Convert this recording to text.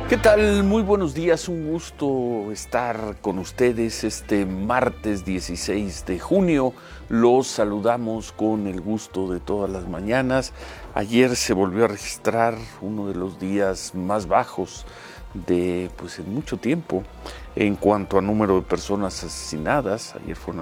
¿Qué tal? Muy buenos días, un gusto estar con ustedes este martes 16 de junio. Los saludamos con el gusto de todas las mañanas. Ayer se volvió a registrar uno de los días más bajos en mucho tiempo en cuanto a número de personas asesinadas. Ayer fueron